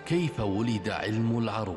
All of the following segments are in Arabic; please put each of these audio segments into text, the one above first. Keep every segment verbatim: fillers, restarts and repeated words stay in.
كيف ولد علم العروض؟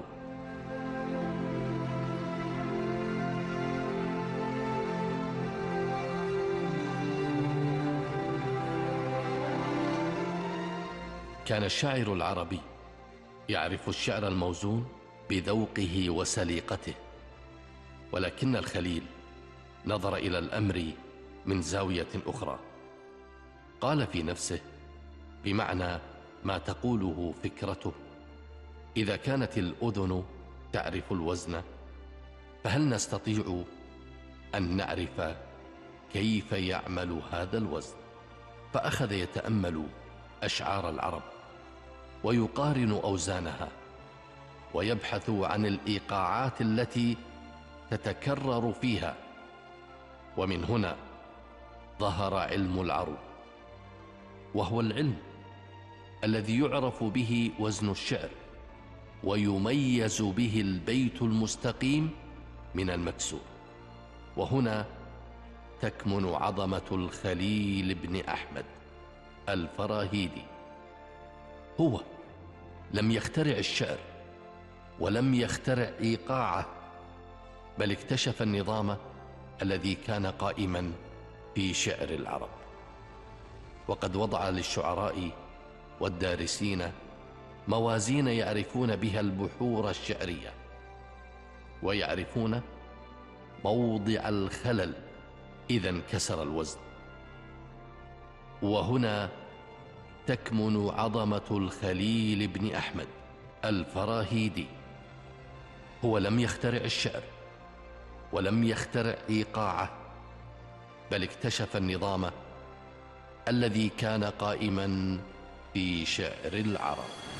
كان الشاعر العربي يعرف الشعر الموزون بذوقه وسليقته، ولكن الخليل نظر إلى الأمر من زاوية أخرى. قال في نفسه بمعنى ما تقوله فكرته: إذا كانت الأذن تعرف الوزن، فهل نستطيع أن نعرف كيف يعمل هذا الوزن؟ فأخذ يتأمل أشعار العرب ويقارن أوزانها، ويبحث عن الإيقاعات التي تتكرر فيها. ومن هنا ظهر علم العروض، وهو العلم الذي يعرف به وزن الشعر، ويميز به البيت المستقيم من المكسور. وهنا تكمن عظمة الخليل بن أحمد الفراهيدي. هو لم يخترع الشعر ولم يخترع إيقاعه، بل اكتشف النظام الذي كان قائما في شعر العرب. وقد وضع للشعراء والدارسين موازين يعرفون بها البحور الشعرية، ويعرفون موضع الخلل إذا انكسر الوزن. وهنا تكمن عظمة الخليل بن أحمد الفراهيدي. هو لم يخترع الشعر ولم يخترع إيقاعه، بل اكتشف النظام الذي كان قائما في شعر العرب.